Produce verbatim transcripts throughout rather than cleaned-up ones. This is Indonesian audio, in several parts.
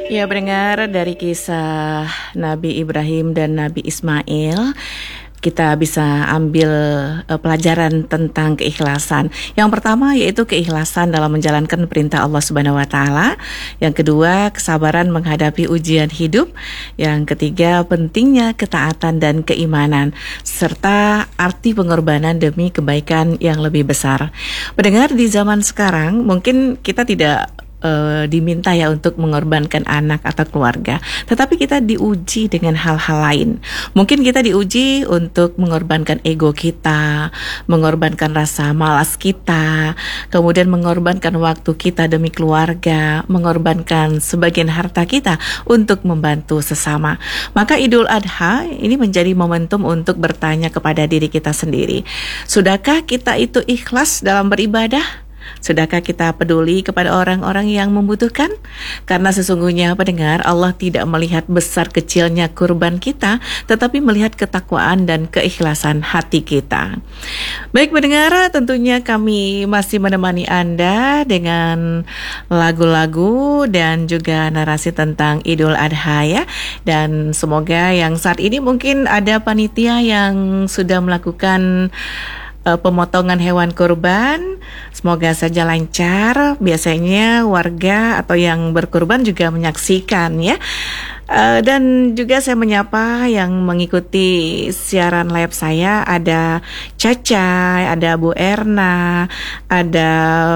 Ya, mendengar dari kisah Nabi Ibrahim dan Nabi Ismail, kita bisa ambil uh, pelajaran tentang keikhlasan. Yang pertama yaitu keikhlasan dalam menjalankan perintah Allah Subhanahu wa taala. Yang kedua, kesabaran menghadapi ujian hidup. Yang ketiga, pentingnya ketaatan dan keimanan serta arti pengorbanan demi kebaikan yang lebih besar. Pendengar, di zaman sekarang mungkin kita tidak Uh, diminta ya untuk mengorbankan anak atau keluarga, tetapi kita diuji dengan hal-hal lain. Mungkin kita diuji untuk mengorbankan ego kita, mengorbankan rasa malas kita, kemudian mengorbankan waktu kita demi keluarga, mengorbankan sebagian harta kita untuk membantu sesama. Maka Idul Adha ini menjadi momentum untuk bertanya kepada diri kita sendiri, sudahkah kita itu ikhlas dalam beribadah? Sudahkah kita peduli kepada orang-orang yang membutuhkan? Karena sesungguhnya pendengar, Allah tidak melihat besar kecilnya kurban kita, tetapi melihat ketakwaan dan keikhlasan hati kita. Baik pendengar, tentunya kami masih menemani Anda dengan lagu-lagu dan juga narasi tentang Idul Adha ya. Dan semoga yang saat ini mungkin ada panitia yang sudah melakukan Uh, pemotongan hewan kurban, semoga saja lancar. Biasanya warga atau yang berkurban juga menyaksikan ya. Uh, dan juga saya menyapa yang mengikuti siaran live saya, ada Caca, ada Bu Erna, ada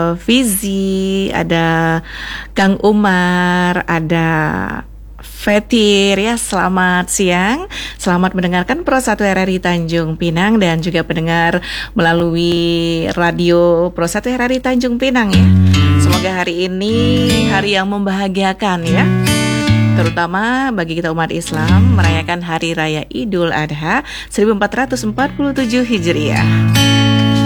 Fizi, ada Kang Umar, ada Fetir ya, selamat siang. Selamat mendengarkan Pro satu R R I Tanjung Pinang dan juga pendengar melalui radio Pro satu R R I Tanjung Pinang ya. Semoga hari ini hari yang membahagiakan ya, terutama bagi kita umat Islam merayakan Hari Raya Idul Adha seribu empat ratus empat puluh tujuh Hijriah.